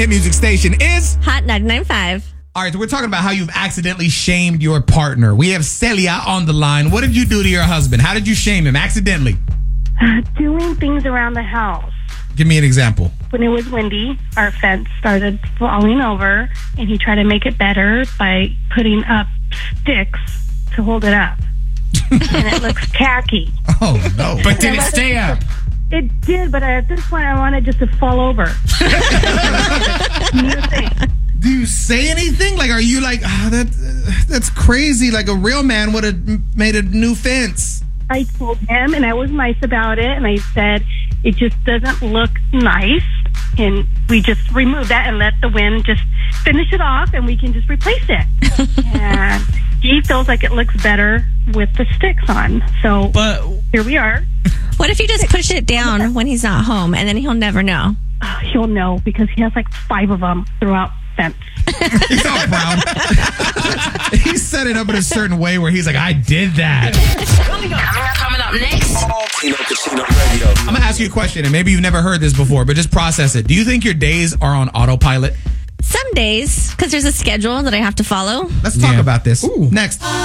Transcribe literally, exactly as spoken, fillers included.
Hit music station is Hot ninety-nine point five. All right, so we're talking about how you've accidentally shamed your partner. We have Celia on the line. What did you do to your husband? How did you shame him accidentally? Uh, doing things around the house. Give me an example. When it was windy, our fence started falling over, and he tried to make it better by putting up sticks to hold it up. And it looks tacky. Oh, no. But did it stay up? It did, but at this point, I wanted just to fall over. New thing. Do you say anything? Like, are you like, oh, that, uh, that's crazy. Like, a real man would have made a new fence. I told him, and I was nice about it, and I said, it just doesn't look nice, and we just remove that and let the wind just finish it off, and we can just replace it. And he feels like it looks better with the sticks on. So But here we are. What if you just push it down when he's not home and then he'll never know? Oh, he'll know because he has like five of them throughout fence. He's all proud. He set it up in a certain way where he's like, I did that. Coming up, coming up next. Tino Casino Radio. I'm going to ask you a question, and maybe you've never heard this before, but just process it. Do you think your days are on autopilot? Some days, because there's a schedule that I have to follow. Let's talk Yeah. about this next.